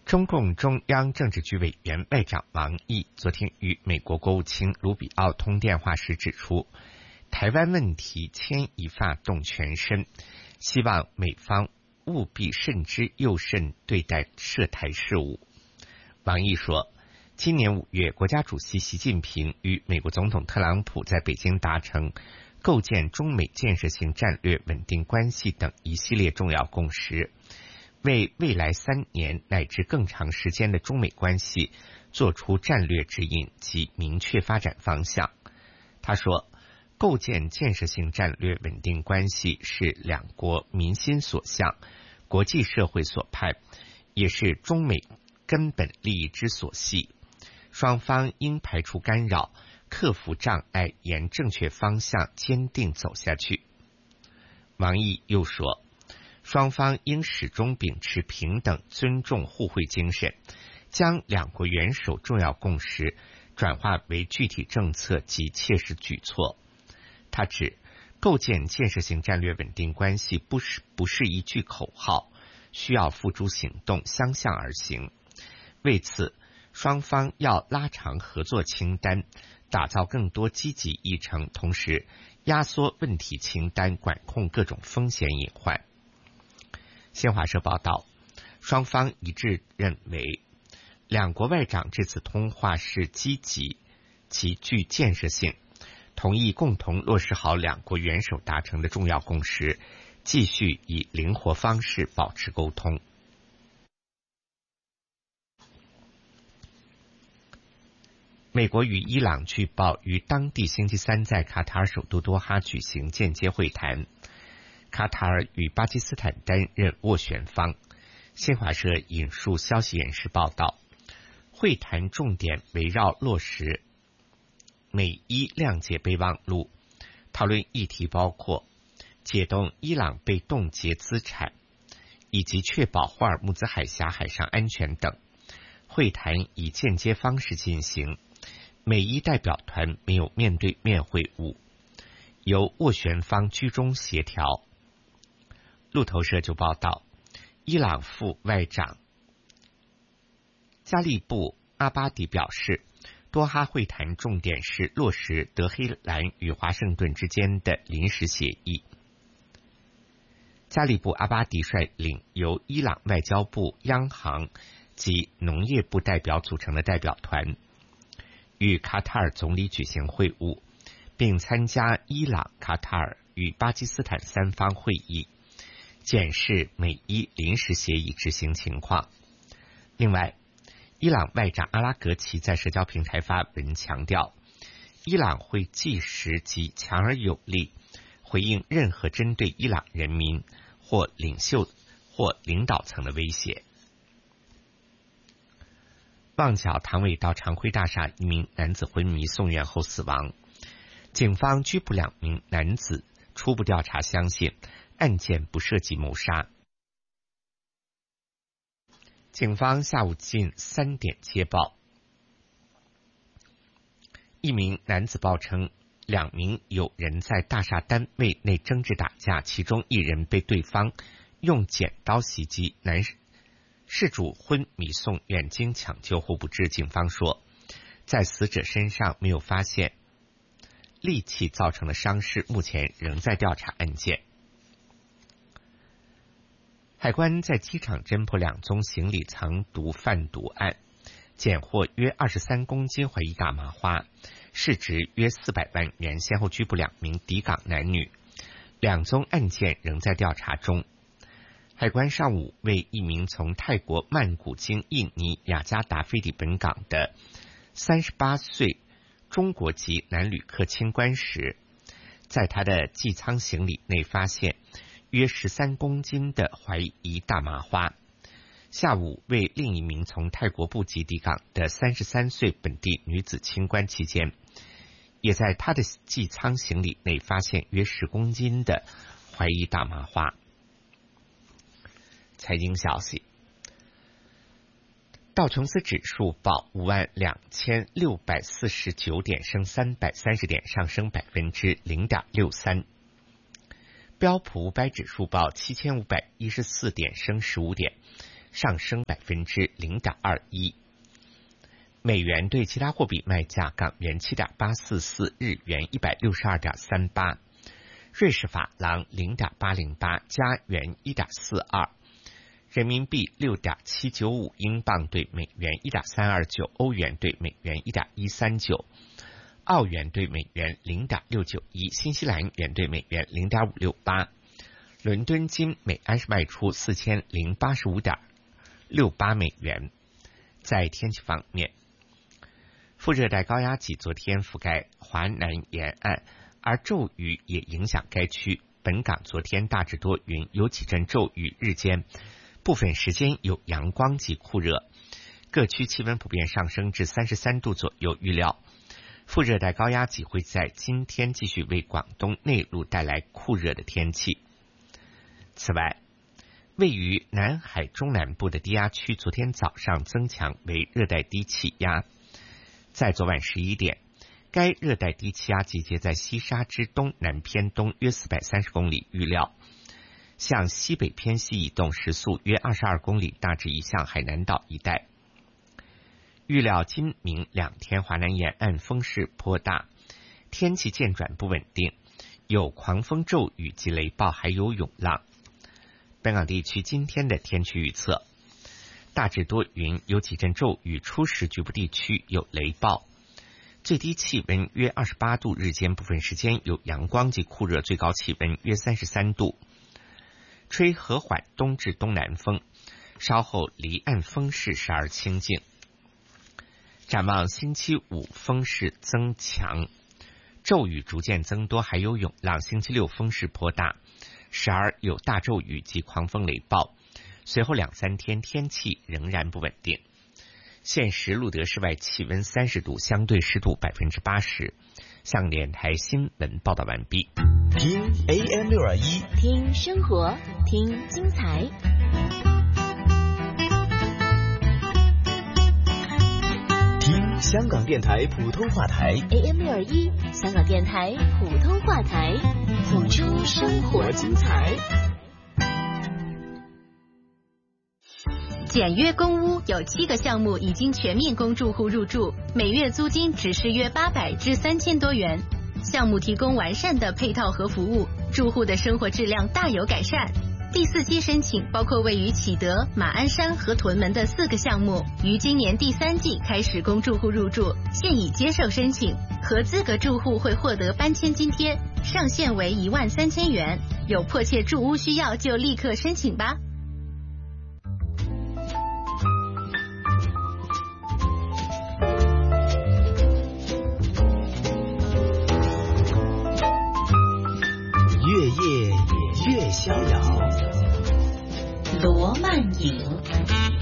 中共中央政治局委员外长王毅昨天与美国国务卿卢比奥通电话时指出，台湾问题牵一发动全身，希望美方务必慎之又慎对待涉台事务。王毅说，今年5月，国家主席习近平与美国总统特朗普在北京达成构建中美建设性战略稳定关系等一系列重要共识，为未来3年乃至更长时间的中美关系做出战略指引及明确发展方向。他说，构建建设性战略稳定关系是两国民心所向，国际社会所盼，也是中美根本利益之所系。双方应排除干扰，克服障碍，沿正确方向坚定走下去。王毅又说，双方应始终秉持平等、尊重、互惠精神，将两国元首重要共识转化为具体政策及切实举措。他指，构建建设性战略稳定关系不是一句口号，需要付诸行动，相向而行。为此，双方要拉长合作清单，打造更多积极议程，同时压缩问题清单，管控各种风险隐患。新华社报道，双方一致认为，两国外长这次通话是积极、极具建设性，同意共同落实好两国元首达成的重要共识，继续以灵活方式保持沟通。美国与伊朗据报于当地星期三在卡塔尔首都多哈举行间接会谈，卡塔尔与巴基斯坦担任斡旋方。新华社引述消息人士报道，会谈重点围绕落实美伊谅解备忘录，讨论议题包括解冻伊朗被冻结资产，以及确保霍尔木兹海峡海上安全等。会谈以间接方式进行，美伊代表团没有面对面会晤，由斡旋方居中协调。路透社就报道，伊朗副外长加利布阿巴迪表示，多哈会谈重点是落实德黑兰与华盛顿之间的临时协议。加利布阿巴迪率领由伊朗外交部、央行及农业部代表组成的代表团，与卡塔尔总理举行会晤，并参加伊朗、卡塔尔与巴基斯坦3方会议，检视美伊临时协议执行情况。另外，伊朗外长阿拉格齐在社交平台发文强调，伊朗会即时及强而有力回应任何针对伊朗人民或领袖或领导层的威胁。旺角唐尾道长辉大厦一名男子昏迷送院后死亡，警方拘捕2名男子，初步调查相信案件不涉及谋杀。警方下午近3点接报，一名男子报称2名有人在大厦单位内争执打架，其中1人被对方用剪刀袭击，事主昏迷送院，经抢救后不治。警方说，在死者身上没有发现利器造成的伤势，目前仍在调查案件。海关在机场侦破2宗行李藏毒贩毒案，检获约23公斤怀疑大麻花，市值约400万元，先后拘捕2名抵港男女，2宗案件仍在调查中。海关上午为一名从泰国曼谷经印尼雅加达飞抵本港的38岁中国籍男旅客清关时，在他的机舱行李内发现约13公斤的怀疑大麻花。下午为另一名从泰国布吉抵港的33岁本地女子清关期间，也在他的机舱行李内发现约10公斤的怀疑大麻花。财经消息，道琼斯指数报52649点，升330点，上升0.63%。标普500指数报7514点，升15点， 上升0.21%。美元对其他货币卖价：港元7.844，日元162.38，瑞士法郎0.808，加元1.42，人民币6.795，英镑对美元1.329，欧元对美元1.139，澳元对美元0.691，新西兰元对美元0.568。伦敦金每安士卖出4085.68美元。在天气方面，副热带高压脊昨天覆盖华南沿岸，而骤雨也影响该区。本港昨天大致多云，有几阵骤雨，日间部分时间有阳光及酷热，各区气温普遍上升至33度左右。预料副热带高压脊会在今天继续为广东内陆带来酷热的天气。此外，位于南海中南部的低压区昨天早上增强为热带低气压。在昨晚11点，该热带低气压集结在西沙之东南偏东约430公里，预料向西北偏西移动，时速约22公里，大致移向海南岛一带。预料今明2天华南沿岸风势颇大，天气渐转不稳定，有狂风骤雨及雷暴，还有涌浪。本港地区今天的天气预测：大致多云，有几阵骤雨，初时局部地区有雷暴，最低气温约28度，日间部分时间有阳光及酷热，最高气温约33度，吹和缓东至东南风，稍后离岸风势时而清劲。展望星期五风势增强，骤雨逐渐增多，还有涌浪。星期六风势颇大，时而有大骤雨及狂风雷暴，随后2-3天天气仍然不稳定。现时路德室外气温30度，相对湿度80%。向联台新闻报道完毕。 听 AM621， 听生活，听精彩。 听香港电台普通话台 AM621，香港电台普通话台，谱出生活精彩。 简约公屋有7个项目已经全面供住户入住，每月租金只是约800至3000多元。项目提供完善的配套和服务，住户的生活质量大有改善。第4期申请包括位于启德、马鞍山和屯门的4个项目，于今年第3季开始供住户入住，现已接受申请。合资格住户会获得搬迁津贴，上限为13000元。有迫切住屋需要就立刻申请吧。 越夜也越逍遥。 罗曼影。